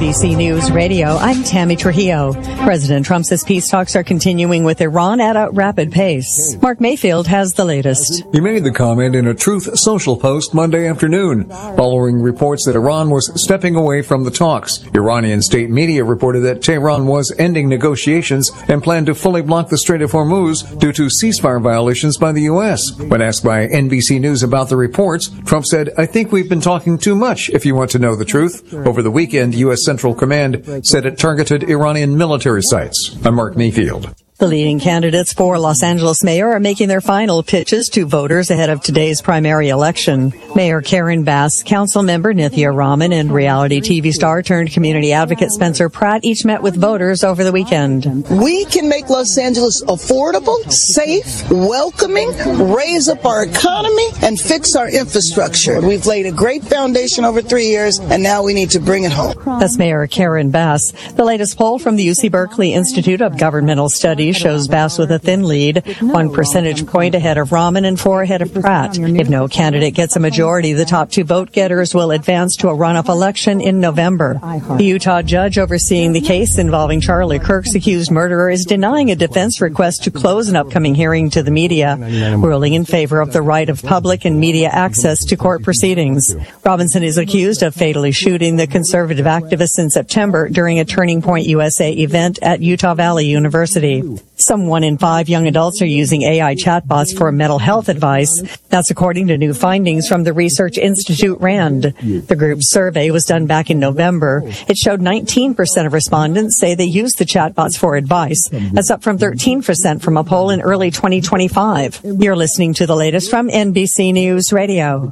NBC News Radio, I'm Tammy Trujillo. President Trump says peace talks are continuing with Iran at a rapid pace. Mark Mayfield has the latest. He made the comment in a Truth Social post Monday afternoon, following reports that Iran was stepping away from the talks. Iranian state media reported that Tehran was ending negotiations and planned to fully block the Strait of Hormuz due to ceasefire violations by the U.S. When asked by NBC News about the reports, Trump said, "I think we've been talking too much, if you want to know the truth." Over the weekend, U.S. Central Command said it targeted Iranian military sites. I'm Mark Mayfield. The leading candidates for Los Angeles mayor are making their final pitches to voters ahead of today's primary election. Mayor Karen Bass, council member Nithya Raman, and reality TV star turned community advocate Spencer Pratt each met with voters over the weekend. We can make Los Angeles affordable, safe, welcoming, raise up our economy, and fix our infrastructure. We've laid a great foundation over 3 years, and now we need to bring it home. That's Mayor Karen Bass. The latest poll from the UC Berkeley Institute of Governmental Studies shows Bass with a thin lead, 1 percentage point ahead of Raman and 4 ahead of Pratt. If no candidate gets a majority, the top 2 vote-getters will advance to a runoff election in November. The Utah judge overseeing the case involving Charlie Kirk's accused murderer is denying a defense request to close an upcoming hearing to the media, ruling in favor of the right of public and media access to court proceedings. Robinson is accused of fatally shooting the conservative activist in September during a Turning Point USA event at Utah Valley University. Some 1 in 5 young adults are using AI chatbots for mental health advice. That's according to new findings from the Research Institute RAND. The group's survey was done back in November. It showed 19% of respondents say they use the chatbots for advice. That's up from 13% from a poll in early 2025. You're listening to the latest from NBC News Radio.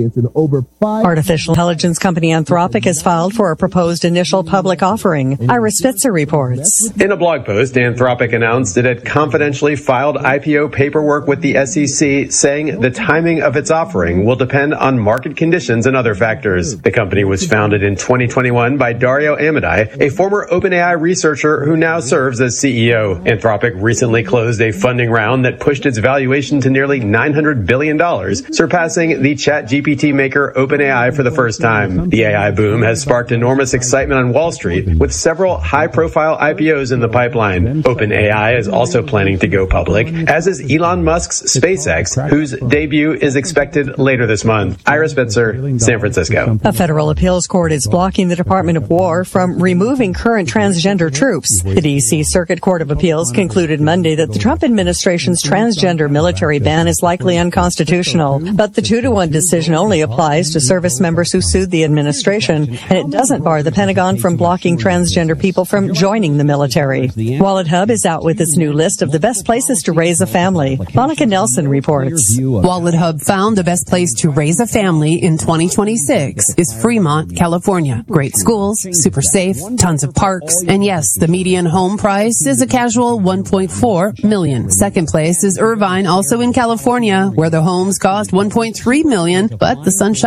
Artificial intelligence company Anthropic has filed for a proposed initial public offering. Ira Spitzer reports. In a blog post, Anthropic announced it had confidentially filed IPO paperwork with the SEC, saying the timing of its offering will depend on market conditions and other factors. The company was founded in 2021 by Dario Amodei, a former OpenAI researcher who now serves as CEO. Anthropic recently closed a funding round that pushed its valuation to nearly $900 billion, surpassing the ChatGPT maker OpenAI for the first time. The AI boom has sparked enormous excitement on Wall Street, with several high-profile IPOs in the pipeline. OpenAI is also planning to go public, as is Elon Musk's SpaceX, whose debut is expected later this month. Ira Spitzer, San Francisco. A federal appeals court is blocking the Department of War from removing current transgender troops. The D.C. Circuit Court of Appeals concluded Monday that the Trump administration's transgender military ban is likely unconstitutional, but the 2-1 decision only applies to service members who sued the administration, and it doesn't bar the Pentagon from blocking transgender people from joining the military. WalletHub is out with its new list of the best places to raise a family. Monica Nelson reports. WalletHub found the best place to raise a family in 2026 is Fremont, California. Great schools, super safe, tons of parks, and yes, the median home price is a casual $1.4 million. Second place is Irvine, also in California, where the homes cost $1.3 million, but the Sunshine